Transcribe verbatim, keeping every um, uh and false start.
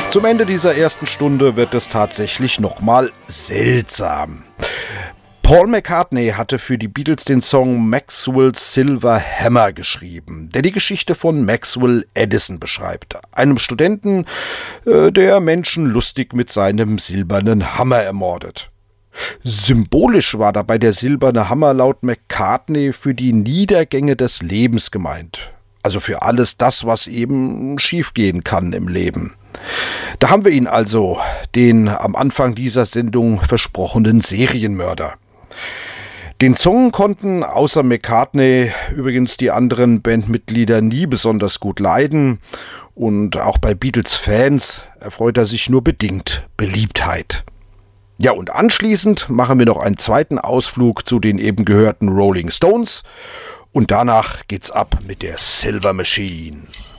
Zum Ende dieser ersten Stunde wird es tatsächlich nochmal seltsam. Paul McCartney hatte für die Beatles den Song Maxwell's Silver Hammer geschrieben, der die Geschichte von Maxwell Edison beschreibt, einem Studenten, äh, der Menschen lustig mit seinem silbernen Hammer ermordet. Symbolisch war dabei der silberne Hammer laut McCartney für die Niedergänge des Lebens gemeint, also für alles das, was eben schiefgehen kann im Leben. Da haben wir ihn also, den am Anfang dieser Sendung versprochenen Serienmörder. Den Song konnten außer McCartney übrigens die anderen Bandmitglieder nie besonders gut leiden und auch bei Beatles-Fans erfreut er sich nur bedingt Beliebtheit. Ja, und anschließend machen wir noch einen zweiten Ausflug zu den eben gehörten Rolling Stones und danach geht's ab mit der Silver Machine.